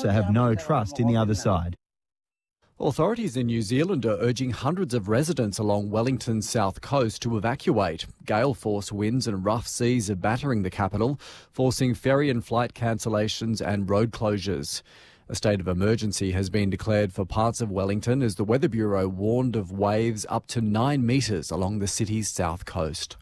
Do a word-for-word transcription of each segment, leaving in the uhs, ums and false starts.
also have no trust in the other side. Authorities in New Zealand are urging hundreds of residents along Wellington's south coast to evacuate. Gale force winds and rough seas are battering the capital, forcing ferry and flight cancellations and road closures. A state of emergency has been declared for parts of Wellington as the Weather Bureau warned of waves up to nine metres along the city's south coast.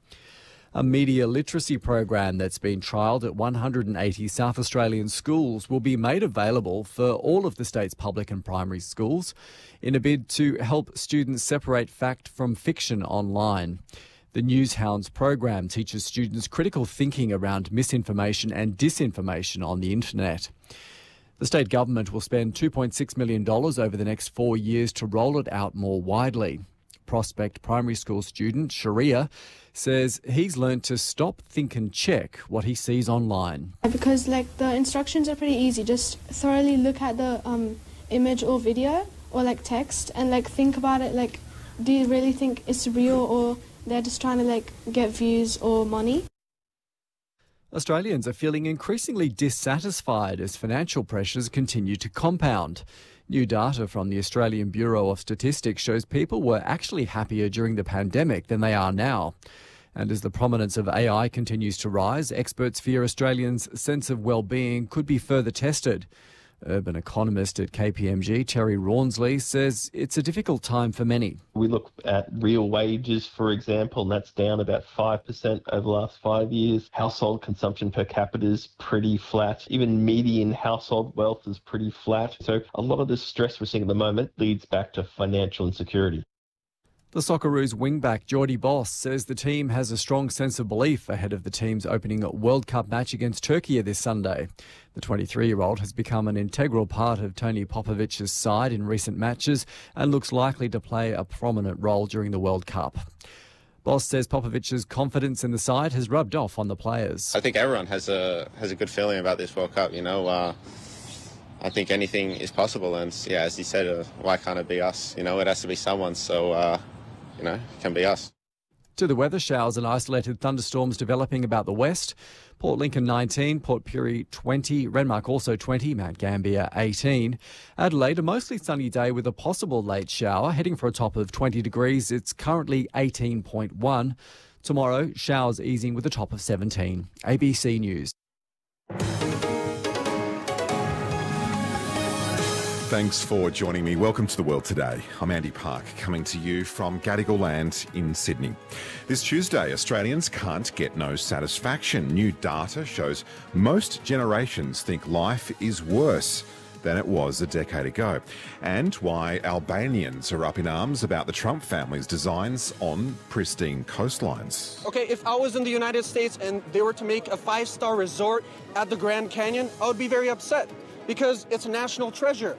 A media literacy program that's been trialled at one hundred eighty South Australian schools will be made available for all of the state's public and primary schools in a bid to help students separate fact from fiction online. The Newshounds program teaches students critical thinking around misinformation and disinformation on the internet. The state government will spend two point six million dollars over the next four years to roll it out more widely. Prospect primary school student Sharia says he's learned to stop, think and check what he sees online. Because like the instructions are pretty easy. Just thoroughly look at the um, image or video or like text and like think about it. Like, do you really think it's real or they're just trying to like get views or money? Australians are feeling increasingly dissatisfied as financial pressures continue to compound. New data from the Australian Bureau of Statistics shows people were actually happier during the pandemic than they are now. And as the prominence of A I continues to rise, experts fear Australians' sense of well-being could be further tested. Urban economist at K P M G, Terry Rawnsley, says it's a difficult time for many. We look at real wages, for example, and that's down about five percent over the last five years. Household consumption per capita is pretty flat. Even median household wealth is pretty flat. So a lot of the stress we're seeing at the moment leads back to financial insecurity. The Socceroos wingback Geordie Boss says the team has a strong sense of belief ahead of the team's opening World Cup match against Turkey this Sunday. The twenty-three-year-old has become an integral part of Tony Popovic's side in recent matches and looks likely to play a prominent role during the World Cup. Boss says Popovic's confidence in the side has rubbed off on the players. I think everyone has a has a good feeling about this World Cup, you know. Uh, I think anything is possible, and yeah, as he said, uh, why can't it be us? You know, it has to be someone, so... Uh, You know, it can be us. To the weather, showers and isolated thunderstorms developing about the west. Port Lincoln nineteen, Port Pirie twenty, Renmark also twenty, Mount Gambier eighteen. Adelaide, a mostly sunny day with a possible late shower, heading for a top of twenty degrees. It's currently eighteen point one. Tomorrow, showers easing with a top of seventeen. A B C News. Thanks for joining me. Welcome to The World Today. I'm Andy Park, coming to you from Gadigal Land in Sydney. This Tuesday, Australians can't get no satisfaction. New data shows most generations think life is worse than it was a decade ago, and why Albanians are up in arms about the Trump family's designs on pristine coastlines. Okay, if I was in the United States and they were to make a five-star resort at the Grand Canyon, I would be very upset because it's a national treasure.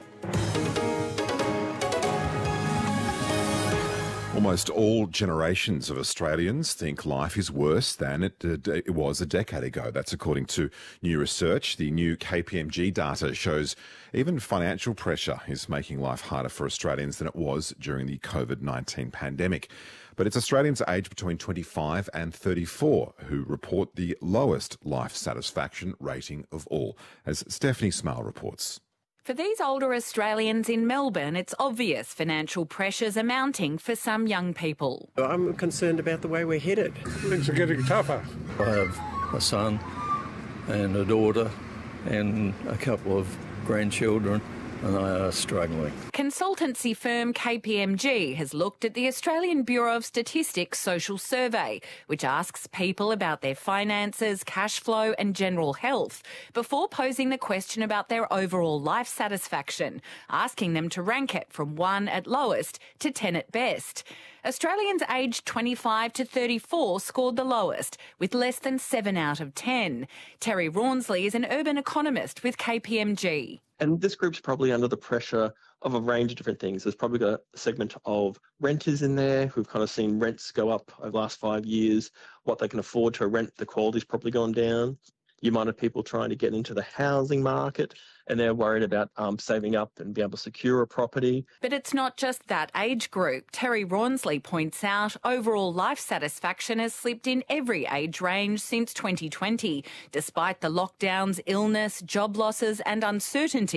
Almost all generations of Australians think life is worse than it, uh, it was a decade ago. That's according to new research. The new K P M G data shows even financial pressure is making life harder for Australians than it was during the COVID nineteen pandemic. But it's Australians aged between twenty-five and thirty-four who report the lowest life satisfaction rating of all, as Stephanie Smale reports. For these older Australians in Melbourne, it's obvious financial pressures are mounting for some young people. I'm concerned about the way we're headed. Things are getting tougher. I have a son and a daughter and a couple of grandchildren, and they are struggling. Consultancy firm K P M G has looked at the Australian Bureau of Statistics social survey, which asks people about their finances, cash flow and general health before posing the question about their overall life satisfaction, asking them to rank it from one at lowest to ten at best. Australians aged twenty-five to thirty-four scored the lowest, with less than seven out of ten. Terry Rawnsley is an urban economist with K P M G. And this group's probably under the pressure of a range of different things. There's probably got a segment of renters in there who've kind of seen rents go up over the last five years. What they can afford to rent, the quality's probably gone down. You might have people trying to get into the housing market and they're worried about um, saving up and be able to secure a property. But it's not just that age group. Terry Rawnsley points out overall life satisfaction has slipped in every age range since twenty twenty, despite the lockdowns, illness, job losses and uncertainty